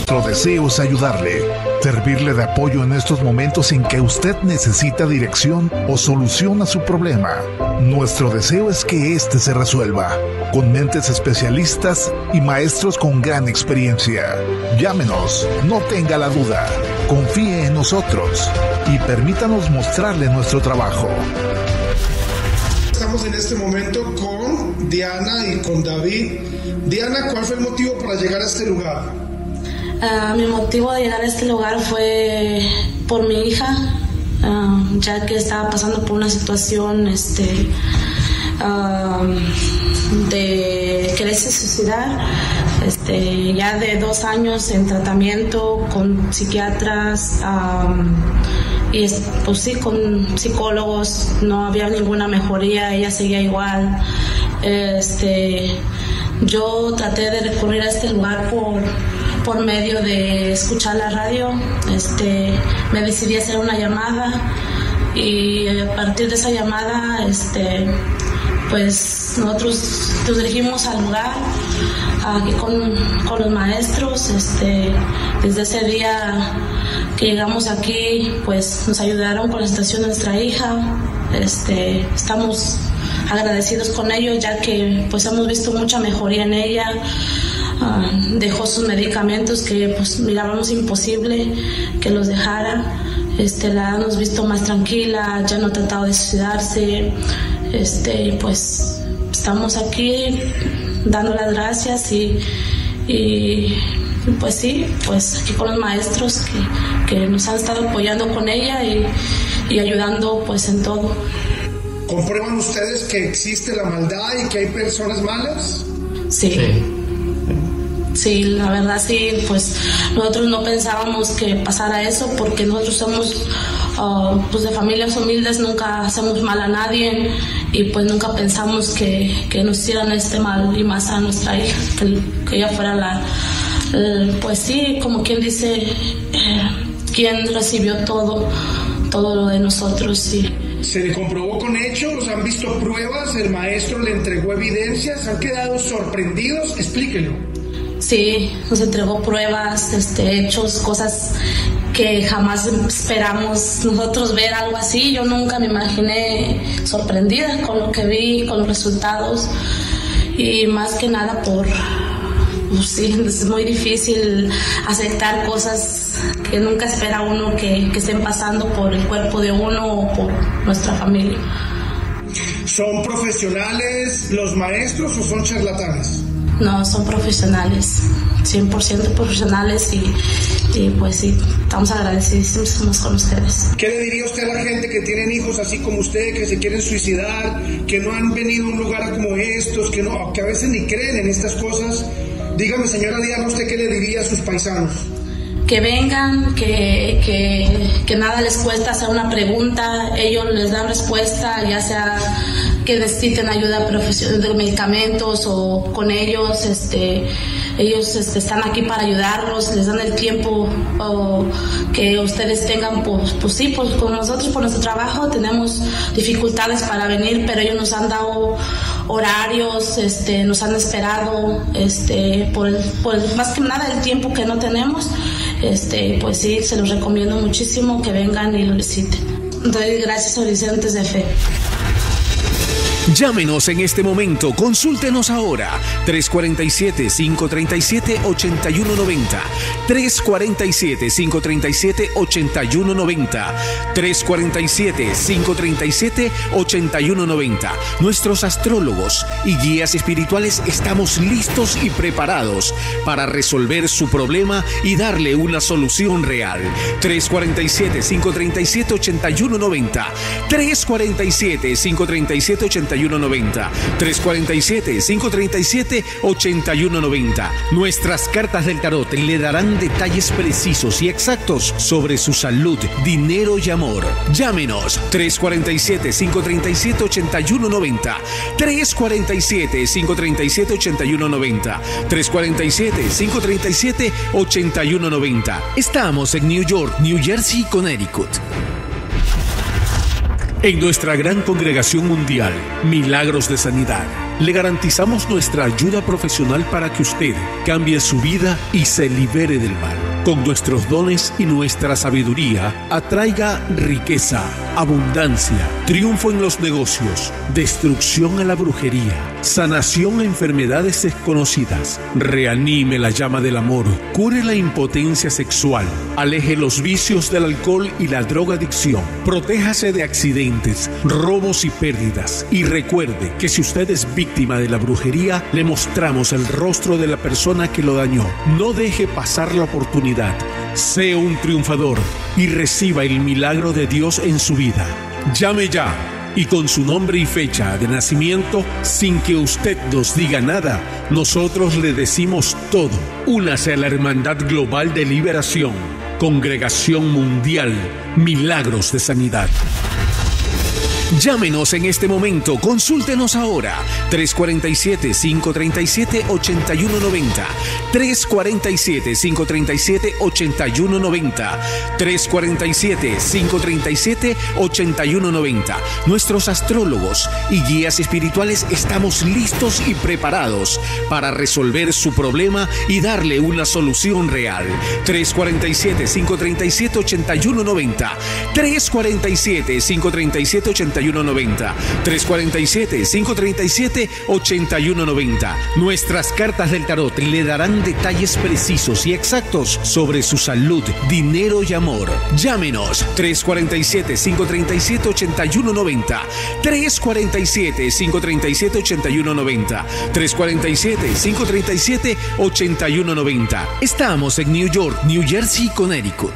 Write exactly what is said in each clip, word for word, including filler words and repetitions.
Nuestro deseo es ayudarle, servirle de apoyo en estos momentos en que usted necesita dirección o solución a su problema. Nuestro deseo es que éste se resuelva, con mentes especialistas y maestros con gran experiencia. Llámenos, no tenga la duda, confíe en nosotros y permítanos mostrarle nuestro trabajo. Estamos en este momento con Diana y con David. Diana, ¿cuál fue el motivo para llegar a este lugar? Uh, mi motivo de llegar a este lugar fue por mi hija, uh, ya que estaba pasando por una situación este, uh, de quererse suicidar, este, ya de dos años en tratamiento con psiquiatras, um, y pues sí, con psicólogos, no había ninguna mejoría, ella seguía igual. Este, yo traté de recurrir a este lugar por, por medio de escuchar la radio. Este, me decidí a hacer una llamada y a partir de esa llamada, este, pues nosotros nos dirigimos al lugar aquí con, con los maestros. Este, desde ese día que llegamos aquí, pues nos ayudaron con la situación de nuestra hija. Este, estamos agradecidos con ellos, ya que pues hemos visto mucha mejoría en ella. Uh, dejó sus medicamentos que pues mirábamos imposible que los dejara. Este, la hemos visto más tranquila, ya no ha tratado de suicidarse. Este, pues estamos aquí dando las gracias y, y pues sí, pues aquí con los maestros que, que nos han estado apoyando con ella y, y ayudando pues en todo. ¿Comprueban ustedes que existe la maldad y que hay personas malas? Sí. Sí. Sí, la verdad sí, pues nosotros no pensábamos que pasara eso porque nosotros somos uh, pues de familias humildes, nunca hacemos mal a nadie y pues nunca pensamos que, que nos hicieran este mal y más a nuestra hija, que, que ella fuera la, el, pues sí, como quien dice, eh, quien recibió todo, todo lo de nosotros, sí. ¿Se le comprobó con hechos? ¿Han visto pruebas? ¿El maestro le entregó evidencias? ¿Han quedado sorprendidos? Explíquelo. Sí, nos entregó pruebas, este, hechos, cosas que jamás esperamos nosotros ver algo así. Yo nunca me imaginé sorprendida con lo que vi, con los resultados y más que nada por, pues sí, es muy difícil aceptar cosas que nunca espera uno que, que estén pasando por el cuerpo de uno o por nuestra familia. ¿Son profesionales los maestros o son charlatanes? No, son profesionales, cien por ciento profesionales y, y pues sí, estamos agradecidísimos con ustedes. ¿Qué le diría usted a la gente que tienen hijos así como usted, que se quieren suicidar, que no han venido a un lugar como estos, que, no, que a veces ni creen en estas cosas? Dígame, señora Diana, ¿usted qué le diría a sus paisanos? Que vengan, que, que, que nada les cuesta hacer una pregunta, ellos les dan respuesta, ya sea que necesiten ayuda profesional de medicamentos o con ellos, este, ellos este, están aquí para ayudarlos, les dan el tiempo o que ustedes tengan, pues, pues sí, pues con nosotros por nuestro trabajo tenemos dificultades para venir, pero ellos nos han dado horarios, este, nos han esperado, este, por el, por el, más que nada el tiempo que no tenemos. Este, pues sí, se los recomiendo muchísimo que vengan y lo visiten. Doy gracias a Horizontes de Fe. Llámenos en este momento, consúltenos ahora, tres cuatro siete, cinco tres siete, ocho uno nueve cero, tres cuatro siete, cinco tres siete, ocho uno nueve cero, tres cuatro siete, cinco tres siete, ocho uno nueve cero. Nuestros astrólogos y guías espirituales estamos listos y preparados para resolver su problema y darle una solución real. tres cuatro siete, cinco tres siete, ocho uno nueve cero, tres cuatro siete, cinco tres siete, ocho uno nueve cero, tres cuatro siete, cinco tres siete, ocho uno nueve cero. Nuestras cartas del tarot le darán detalles precisos y exactos sobre su salud, dinero y amor. Llámenos tres cuatro siete, cinco tres siete, ocho uno nueve cero, tres cuatro siete, cinco tres siete, ocho uno nueve cero, tres cuatro siete, cinco tres siete, ocho uno nueve cero. Estamos en New York, New Jersey y Connecticut. En nuestra gran congregación mundial, Milagros de Sanidad, le garantizamos nuestra ayuda profesional para que usted cambie su vida y se libere del mal. Con nuestros dones y nuestra sabiduría, atraiga riqueza, abundancia, triunfo en los negocios, destrucción a la brujería, sanación a enfermedades desconocidas, reanime la llama del amor, cure la impotencia sexual, aleje los vicios del alcohol y la drogadicción, protéjase de accidentes, robos y pérdidas. Y recuerde que si usted es víctima de la brujería, le mostramos el rostro de la persona que lo dañó. No deje pasar la oportunidad. Sea un triunfador y reciba el milagro de Dios en su vida. Llame ya y con su nombre y fecha de nacimiento, sin que usted nos diga nada, nosotros le decimos todo. Únase a la Hermandad Global de Liberación, Congregación Mundial, Milagros de Sanidad. Llámenos en este momento, consúltenos ahora, tres cuatro siete, cinco tres siete, ocho uno nueve cero, tres cuatro siete, cinco tres siete, ocho uno nueve cero, tres cuatro siete, cinco tres siete, ocho uno nueve cero. Nuestros astrólogos y guías espirituales estamos listos y preparados para resolver su problema y darle una solución real. tres cuatro siete, cinco tres siete, ocho uno nueve cero, tres cuatro siete, cinco tres siete, ocho uno nueve cero, tres cuatro siete, cinco tres siete, ocho uno nueve cero. Nuestras cartas del tarot le darán detalles precisos y exactos sobre su salud, dinero y amor. Llámenos tres cuatro siete, cinco tres siete, ocho uno nueve cero, tres cuatro siete, cinco tres siete, ocho uno nueve cero, tres cuatro siete, cinco tres siete, ocho uno nueve cero. Estamos en New York, New Jersey y Connecticut.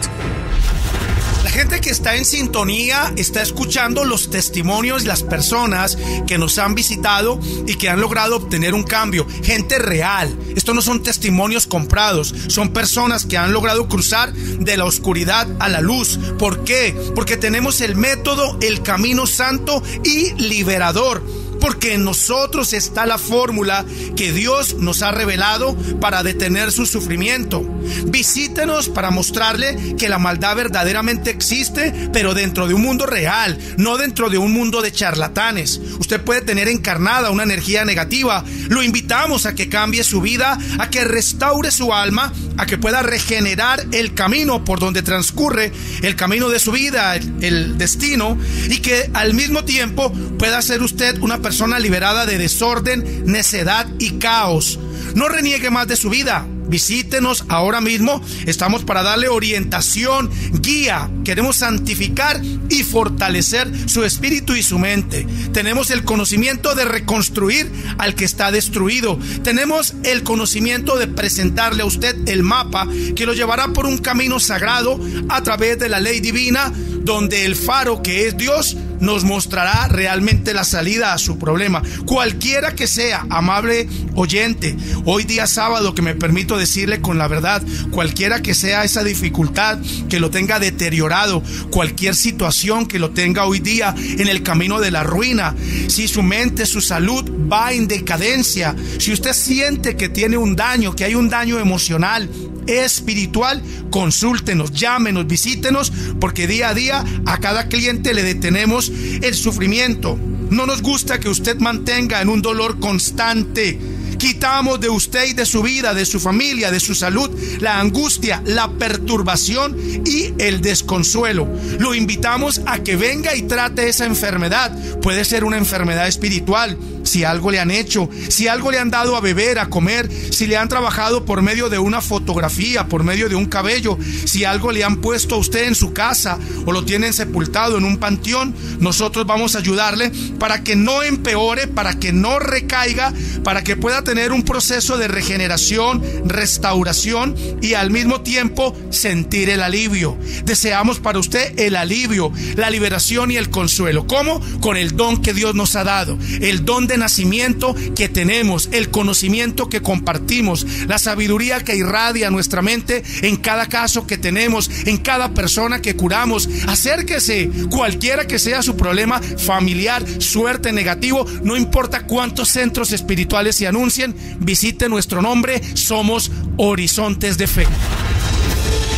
La gente que está en sintonía está escuchando los testimonios de las personas que nos han visitado y que han logrado obtener un cambio. Gente real. Estos no son testimonios comprados. Son personas que han logrado cruzar de la oscuridad a la luz. ¿Por qué? Porque tenemos el método, el camino santo y liberador. Porque en nosotros está la fórmula que Dios nos ha revelado para detener su sufrimiento. Visítenos para mostrarle que la maldad verdaderamente existe, pero dentro de un mundo real, no dentro de un mundo de charlatanes. Usted puede tener encarnada una energía negativa. Lo invitamos a que cambie su vida, a que restaure su alma, a que pueda regenerar el camino por donde transcurre el camino de su vida, el, el destino, y que al mismo tiempo pueda ser usted una persona persona liberada de desorden, necedad y caos. No reniegue más de su vida. Visítenos ahora mismo. Estamos para darle orientación, guía. Queremos santificar y fortalecer su espíritu y su mente. Tenemos el conocimiento de reconstruir al que está destruido. Tenemos el conocimiento de presentarle a usted el mapa que lo llevará por un camino sagrado a través de la ley divina, donde el faro que es Dios nos mostrará realmente la salida a su problema. Cualquiera que sea, amable oyente, hoy día sábado, que me permito decirle con la verdad, cualquiera que sea esa dificultad que lo tenga deteriorado, cualquier situación que lo tenga hoy día en el camino de la ruina, si su mente, su salud va en decadencia, si usted siente que tiene un daño, que hay un daño emocional, espiritual, consúltenos, llámenos, visítenos, porque día a día a cada cliente le detenemos el sufrimiento. No nos gusta que usted mantenga en un dolor constante. Quitamos de usted y de su vida, de su familia, de su salud, la angustia, la perturbación y el desconsuelo. Lo invitamos a que venga y trate esa enfermedad. Puede ser una enfermedad espiritual. Si algo le han hecho, si algo le han dado a beber, a comer, si le han trabajado por medio de una fotografía, por medio de un cabello, si algo le han puesto a usted en su casa o lo tienen sepultado en un panteón, nosotros vamos a ayudarle para que no empeore, para que no recaiga, para que pueda tener un proceso de regeneración, restauración y al mismo tiempo sentir el alivio. Deseamos para usted el alivio, la liberación y el consuelo. ¿Cómo? Con el don que Dios nos ha dado, el don de nacimiento que tenemos, el conocimiento que compartimos, la sabiduría que irradia nuestra mente en cada caso que tenemos, en cada persona que curamos. Acérquese, cualquiera que sea su problema familiar, suerte, negativo, no importa cuántos centros espirituales se anuncien, visite nuestro nombre. Somos Horizontes de Fe.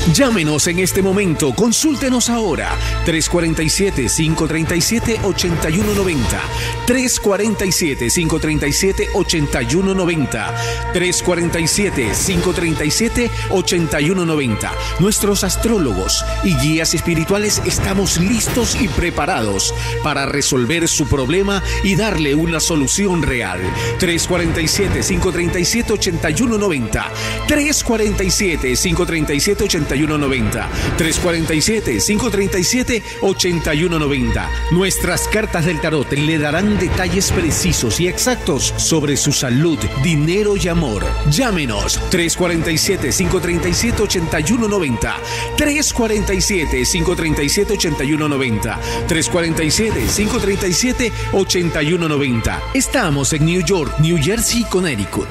Llámenos en este momento, consúltenos ahora. tres cuatro siete, cinco tres siete, ocho uno nueve cero. tres cuatro siete, cinco tres siete, ocho uno nueve cero. tres cuatro siete, cinco tres siete, ocho uno nueve cero. Nuestros astrólogos y guías espirituales estamos listos y preparados para resolver su problema y darle una solución real. tres cuatro siete, cinco tres siete, ocho uno nueve cero. tres cuatro siete, cinco tres siete, ocho uno nueve cero. tres cuatro siete, cinco tres siete, ocho uno nueve cero. Nuestras cartas del tarot le darán detalles precisos y exactos sobre su salud, dinero y amor. Llámenos tres cuatro siete, cinco tres siete, ocho uno nueve cero. tres cuatro siete, cinco tres siete, ocho uno nueve cero. tres cuatro siete, cinco tres siete, ocho uno nueve cero. Estamos en New York, New Jersey, Connecticut.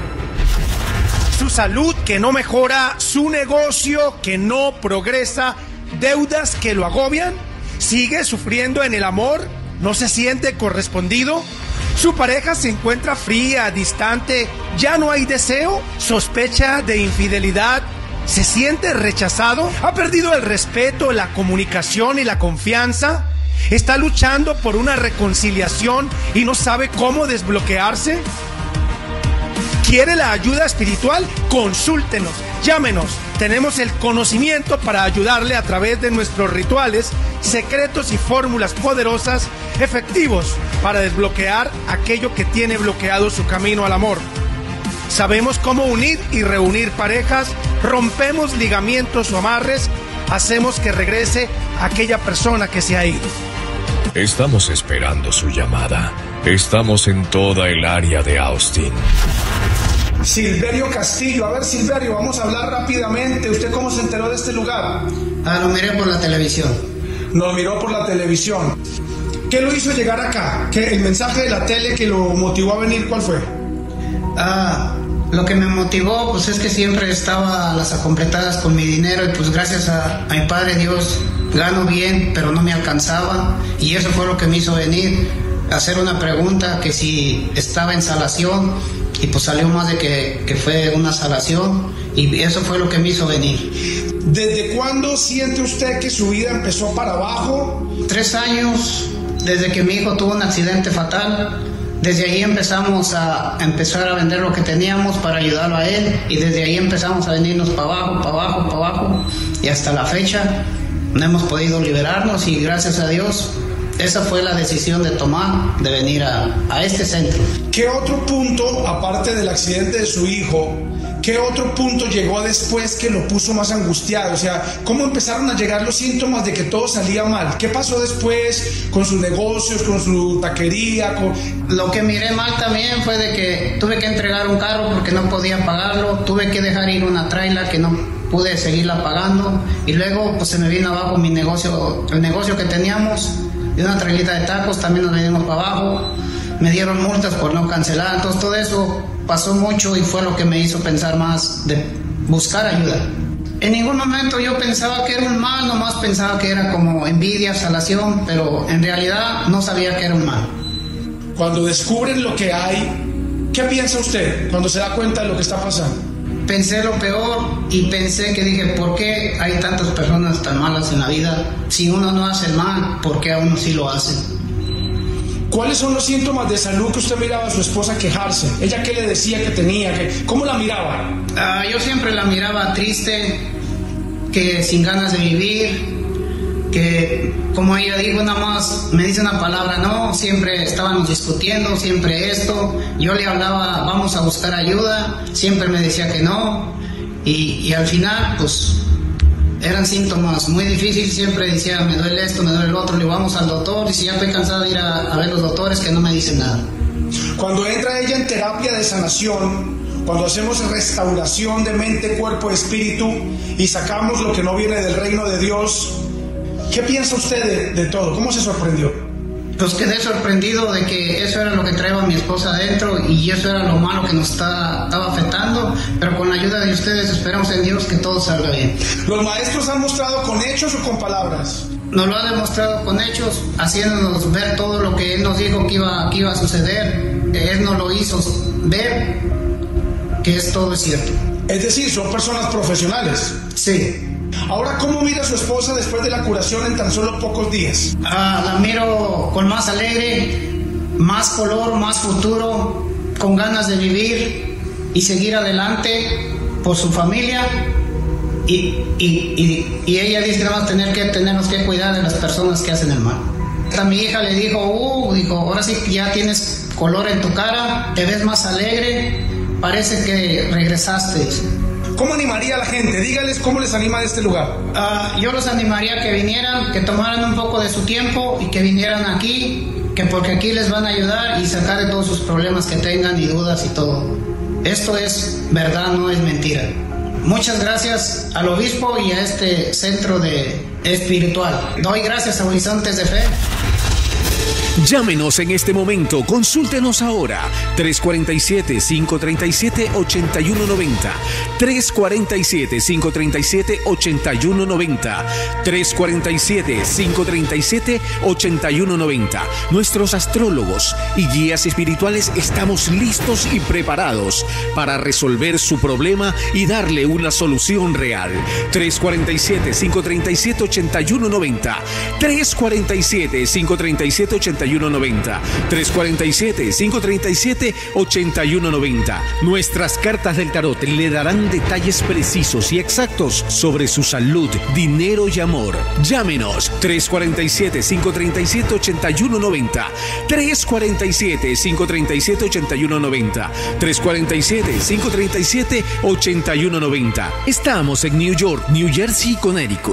Su salud que no mejora, su negocio que no progresa, deudas que lo agobian, sigue sufriendo en el amor, no se siente correspondido, su pareja se encuentra fría, distante, ya no hay deseo, sospecha de infidelidad, se siente rechazado, ha perdido el respeto, la comunicación y la confianza, está luchando por una reconciliación y no sabe cómo desbloquearse. ¿Quiere la ayuda espiritual? Consúltenos, llámenos. Tenemos el conocimiento para ayudarle a través de nuestros rituales, secretos y fórmulas poderosas, efectivos para desbloquear aquello que tiene bloqueado su camino al amor. Sabemos cómo unir y reunir parejas, rompemos ligamientos o amarres, hacemos que regrese aquella persona que se ha ido. Estamos esperando su llamada. Estamos en toda el área de Austin. Silverio Castillo, a ver Silverio, vamos a hablar rápidamente. ¿Usted cómo se enteró de este lugar? Ah, lo miré por la televisión. Lo miró por la televisión. ¿Qué lo hizo llegar acá? ¿Qué, el mensaje de la tele que lo motivó a venir, cuál fue? Ah, lo que me motivó pues es que siempre estaba a las acompletadas con mi dinero y pues gracias a, a mi Padre Dios gano bien, pero no me alcanzaba y eso fue lo que me hizo venir a hacer una pregunta que si estaba en salación y pues salió más de que, que fue una salación y eso fue lo que me hizo venir. ¿Desde cuándo siente usted que su vida empezó para abajo? Tres años, desde que mi hijo tuvo un accidente fatal. Desde ahí empezamos a empezar a vender lo que teníamos para ayudarlo a él y desde ahí empezamos a venirnos para abajo, para abajo, para abajo y hasta la fecha no hemos podido liberarnos y gracias a Dios esa fue la decisión de tomar, de venir a, a este centro. ¿Qué otro punto, aparte del accidente de su hijo, qué otro punto llegó después que lo puso más angustiado? O sea, ¿cómo empezaron a llegar los síntomas de que todo salía mal? ¿Qué pasó después con sus negocios, con su taquería? Con... Lo que miré mal también fue de que tuve que entregar un carro porque no podía pagarlo, tuve que dejar ir una traila que no pude seguirla pagando y luego pues se me vino abajo mi negocio, el negocio que teníamos. De una trailita de tacos también nos venimos para abajo, me dieron multas por no cancelar, entonces todo eso pasó mucho y fue lo que me hizo pensar más de buscar ayuda. En ningún momento yo pensaba que era un mal, nomás pensaba que era como envidia, salación, pero en realidad no sabía que era un mal. Cuando descubren lo que hay, ¿qué piensa usted cuando se da cuenta de lo que está pasando? Pensé lo peor y pensé que dije, ¿por qué hay tantas personas tan malas en la vida? Si uno no hace el mal, ¿por qué a uno sí lo hacen? ¿Cuáles son los síntomas de salud que usted miraba a su esposa quejarse? ¿Ella qué le decía que tenía? Que, ¿Cómo la miraba? Uh, yo siempre la miraba triste, que sin ganas de vivir, que como ella dijo nada más, me dice una palabra, no, siempre estábamos discutiendo, siempre esto, yo le hablaba, vamos a buscar ayuda, siempre me decía que no, y, y al final pues eran síntomas muy difíciles, siempre decía, me duele esto, me duele el otro, le vamos al doctor, y si ya estoy cansada de ir a, a ver los doctores que no me dicen nada. Cuando entra ella en terapia de sanación, cuando hacemos restauración de mente, cuerpo, espíritu, y sacamos lo que no viene del reino de Dios, ¿qué piensa usted de, de todo? ¿Cómo se sorprendió? Pues quedé sorprendido de que eso era lo que traía mi esposa adentro y eso era lo malo que nos está, estaba afectando, pero con la ayuda de ustedes esperamos en Dios que todo salga bien. ¿Los maestros han mostrado con hechos o con palabras? Nos lo ha demostrado con hechos, haciéndonos ver todo lo que Él nos dijo que iba, que iba a suceder. Él nos lo hizo ver que es todo es cierto. Es decir, son personas profesionales. Sí. Ahora, ¿cómo mira a su esposa después de la curación en tan solo pocos días? Ah, la miro con más alegre, más color, más futuro, con ganas de vivir y seguir adelante por su familia. Y, y, y, y ella dice que vamos a tener que tenernos que cuidar de las personas que hacen el mal. A mi hija le dijo, uh, dijo, ahora sí que ya tienes color en tu cara, te ves más alegre, parece que regresaste. ¿Cómo animaría a la gente? Dígales cómo les anima de este lugar. Uh, yo los animaría a que vinieran, que tomaran un poco de su tiempo y que vinieran aquí, que porque aquí les van a ayudar y sacar de todos sus problemas que tengan y dudas y todo. Esto es verdad, no es mentira. Muchas gracias al obispo y a este centro de espiritual. Doy gracias a Horizontes de Fe. Llámenos en este momento, consúltenos ahora, tres cuatro siete, cinco tres siete, ocho uno nueve cero, tres cuatro siete, cinco tres siete, ocho uno nueve cero, tres cuatro siete, cinco tres siete, ocho uno nueve cero. Nuestros astrólogos y guías espirituales estamos listos y preparados para resolver su problema y darle una solución real. tres cuatro siete, cinco tres siete, ocho uno nueve cero, tres cuatro siete, cinco tres siete, ocho uno nueve cero, tres cuatro siete, cinco tres siete, ocho uno nueve cero. Nuestras cartas del tarot le darán detalles precisos y exactos sobre su salud, dinero y amor. Llámenos tres cuatro siete, cinco tres siete, ocho uno nueve cero, tres cuatro siete, cinco tres siete, ocho uno nueve cero, tres cuatro siete, cinco tres siete, ocho uno nueve cero. Estamos en New York, New Jersey y Connecticut.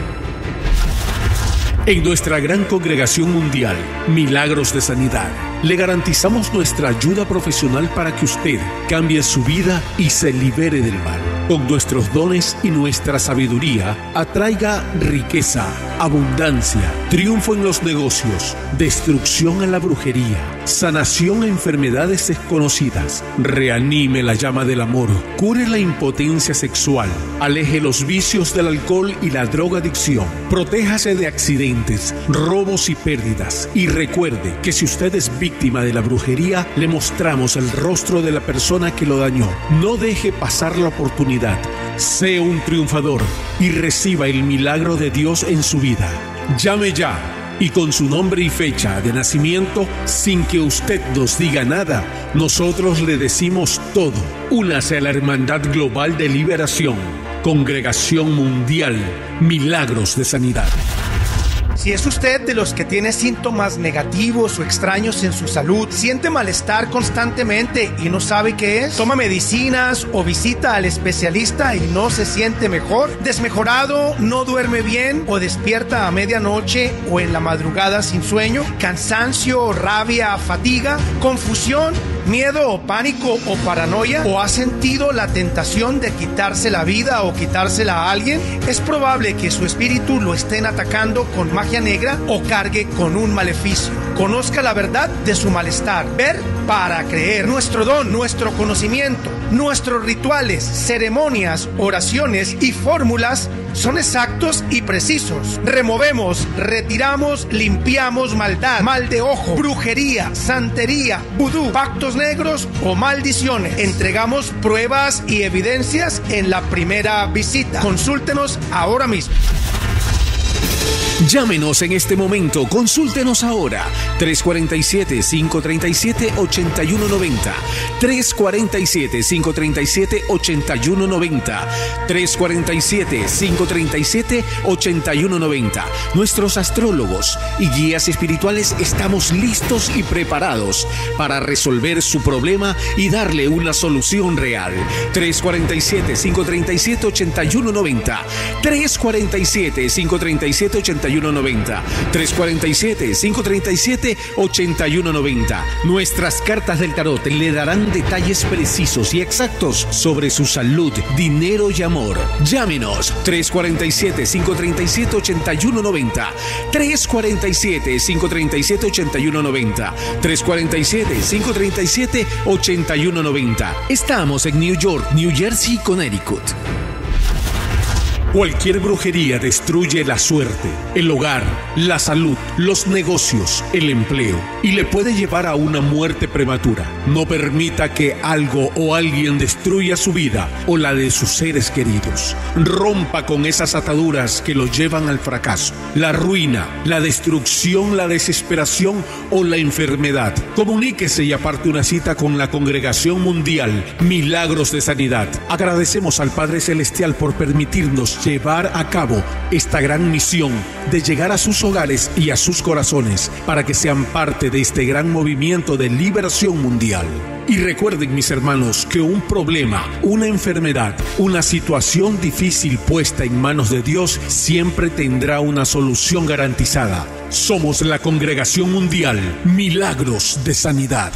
En nuestra gran congregación mundial, Milagros de Sanidad, le garantizamos nuestra ayuda profesional para que usted cambie su vida y se libere del mal. Con nuestros dones y nuestra sabiduría, atraiga riqueza, abundancia, triunfo en los negocios, destrucción a la brujería, sanación a enfermedades desconocidas, reanime la llama del amor, cure la impotencia sexual, aleje los vicios del alcohol y la drogadicción, protéjase de accidentes, robos y pérdidas. Y recuerde que si usted es víctima de la brujería, le mostramos el rostro de la persona que lo dañó. No deje pasar la oportunidad. Sea un triunfador y reciba el milagro de Dios en su vida. Llame ya y con su nombre y fecha de nacimiento, sin que usted nos diga nada, nosotros le decimos todo. Únase a la Hermandad Global de Liberación, Congregación Mundial, Milagros de Sanidad. Si es usted de los que tiene síntomas negativos o extraños en su salud, siente malestar constantemente y no sabe qué es, toma medicinas o visita al especialista y no se siente mejor, desmejorado, no duerme bien o despierta a medianoche o en la madrugada sin sueño, cansancio, rabia, fatiga, confusión, miedo o pánico o paranoia, o ha sentido la tentación de quitarse la vida o quitársela a alguien, es probable que su espíritu lo estén atacando con magia negra o cargue con un maleficio. Conozca la verdad de su malestar. Ver para creer. Nuestro don, nuestro conocimiento, nuestros rituales, ceremonias, oraciones y fórmulas son exactos y precisos. Removemos, retiramos, limpiamos maldad, mal de ojo, brujería, santería, vudú, pactos negros o maldiciones. Entregamos pruebas y evidencias en la primera visita. Consúltenos ahora mismo. Llámenos en este momento, consúltenos ahora, tres cuatro siete, cinco tres siete, ocho uno nueve cero, tres cuatro siete, cinco tres siete, ocho uno nueve cero, tres cuatro siete, cinco tres siete, ocho uno nueve cero. Nuestros astrólogos y guías espirituales estamos listos y preparados para resolver su problema y darle una solución real. tres cuatro siete, cinco tres siete, ocho uno nueve cero, tres cuatro siete, cinco tres siete, ocho uno nueve cero, tres cuatro siete, cinco tres siete, ocho uno nueve cero. Nuestras cartas del tarot le darán detalles precisos y exactos sobre su salud, dinero y amor. Llámenos tres cuatro siete, cinco tres siete, ocho uno nueve cero, tres cuatro siete, cinco tres siete, ocho uno nueve cero, tres cuatro siete, cinco tres siete, ocho uno nueve cero. Estamos en New York, New Jersey y Connecticut. Cualquier brujería destruye la suerte, el hogar, la salud, los negocios, el empleo y le puede llevar a una muerte prematura. No permita que algo o alguien destruya su vida o la de sus seres queridos. Rompa con esas ataduras que lo llevan al fracaso, la ruina, la destrucción, la desesperación o la enfermedad. Comuníquese y aparte una cita con la Congregación Mundial Milagros de Sanidad. Agradecemos al Padre Celestial por permitirnos llevar a cabo esta gran misión de llegar a sus hogares y a sus corazones para que sean parte de este gran movimiento de liberación mundial. Y recuerden, mis hermanos, que un problema, una enfermedad, una situación difícil puesta en manos de Dios siempre tendrá una solución garantizada. Somos la Congregación Mundial Milagros de Sanidad.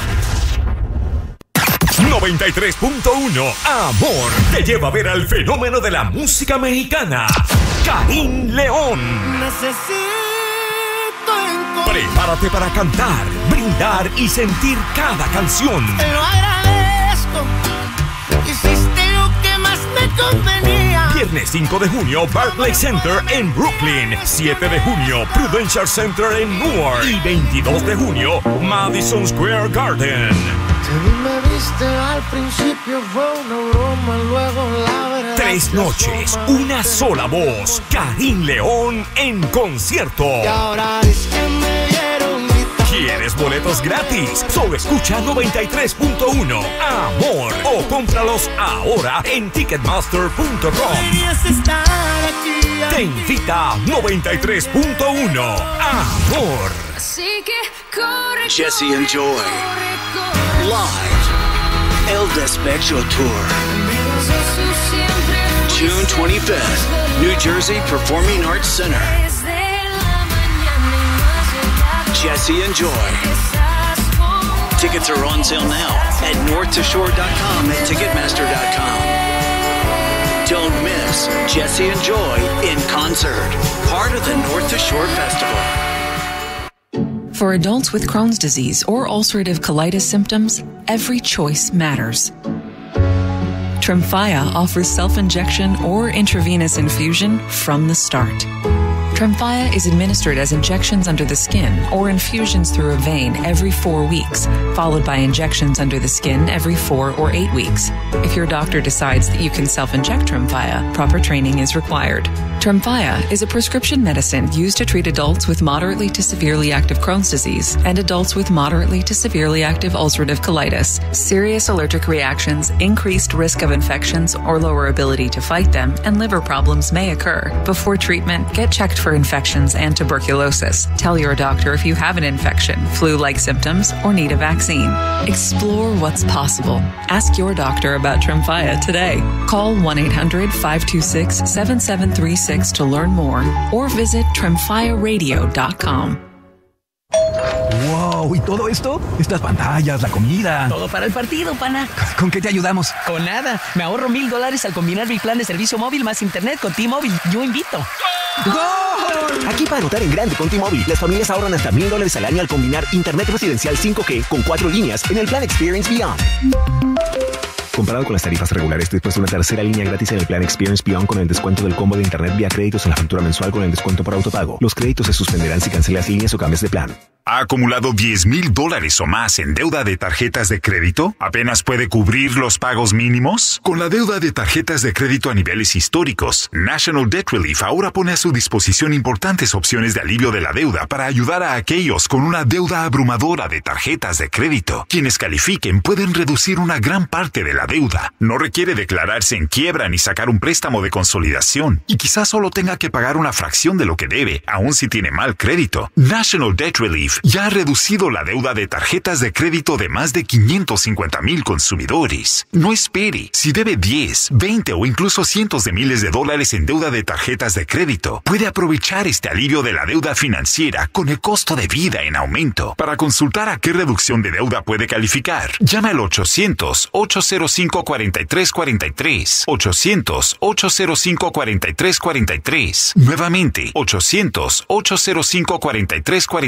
noventa y tres punto uno Amor te lleva a ver al fenómeno de la música mexicana, Karim León. Necesito encontrar. Prepárate para cantar, brindar y sentir cada canción. Te lo agradezco. Hiciste lo que más me convenía. Viernes cinco de junio, Barclays Center en Brooklyn. siete de junio, Prudential Center en Newark. Y veintidós de junio, Madison Square Garden. Me viste al principio, fue una broma, luego la verdad. Tres noches, una sola voz. Karim León en concierto. Y ahora es que me vieron gritando. ¿Quieres boletos gratis? Solo escucha noventa y tres punto uno Amor o cómpralos ahora en ticketmaster punto com. Querías estar aquí. Te invita noventa y tres punto uno Amor. Así que corre, Jesse corre, and Joy. corre, corre. Live, El Despecho Tour, June twenty-fifth, New Jersey Performing Arts Center. Jesse and Joy. Tickets are on sale now at north to shore dot com and ticketmaster dot com. Don't miss Jesse and Joy in concert, part of the North to Shore Festival. For adults with Crohn's disease or ulcerative colitis symptoms, every choice matters. Tremfya offers self-injection or intravenous infusion from the start. Tremfya is administered as injections under the skin or infusions through a vein every four weeks, followed by injections under the skin every four or eight weeks. If your doctor decides that you can self-inject Tremfya, proper training is required. Tremfya is a prescription medicine used to treat adults with moderately to severely active Crohn's disease and adults with moderately to severely active ulcerative colitis. Serious allergic reactions, increased risk of infections or lower ability to fight them, and liver problems may occur. Before treatment, get checked for infections and tuberculosis. Tell your doctor if you have an infection, flu-like symptoms, or need a vaccine. Explore what's possible. Ask your doctor about Tremfya today. Call one eight hundred five two six seven seven three six to learn more or visit tremfya radio dot com. ¡Wow! ¿Y todo esto? Estas pantallas, la comida. Todo para el partido, pana. ¿Con qué te ayudamos? Con nada. Me ahorro mil dólares al combinar mi plan de servicio móvil más internet con T-Mobile. Yo invito. ¡Gol! Aquí para anotar en grande con T-Mobile, las familias ahorran hasta mil dólares al año al combinar internet residencial cinco G con cuatro líneas en el plan Experience Beyond. Comparado con las tarifas regulares, después de una tercera línea gratis en el plan Experience Beyond con el descuento del combo de internet vía créditos en la factura mensual con el descuento por autopago. Los créditos se suspenderán si cancelas líneas o cambias de plan. ¿Ha acumulado diez mil dólares o más en deuda de tarjetas de crédito? ¿Apenas puede cubrir los pagos mínimos? Con la deuda de tarjetas de crédito a niveles históricos, National Debt Relief ahora pone a su disposición importantes opciones de alivio de la deuda para ayudar a aquellos con una deuda abrumadora de tarjetas de crédito. Quienes califiquen pueden reducir una gran parte de la deuda. No requiere declararse en quiebra ni sacar un préstamo de consolidación. Y quizás solo tenga que pagar una fracción de lo que debe, aun si tiene mal crédito. National Debt Relief ya ha reducido la deuda de tarjetas de crédito de más de quinientos cincuenta mil consumidores. No espere. Si debe diez, veinte o incluso cientos de miles de dólares en deuda de tarjetas de crédito, puede aprovechar este alivio de la deuda financiera con el costo de vida en aumento. Para consultar a qué reducción de deuda puede calificar, llama al ochocientos, ocho cero cinco, cuatro tres cuatro tres. ochocientos, ocho cero cinco, cuatro tres cuatro tres. Nuevamente, ochocientos, ocho cero cinco, cuatro tres cuatro